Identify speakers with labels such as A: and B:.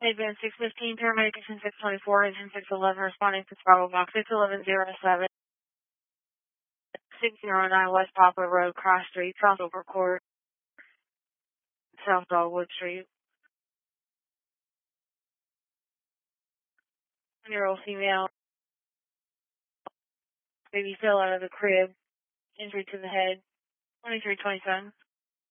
A: Advance 615, paramedic engine 624, engine 611, responding to Bravo Box 61107, 609 West Poplar Road, Cross Street, South Over Court, South Dogwood Street. 1-year-old female, baby fell out of the crib, injury to the head, 2327.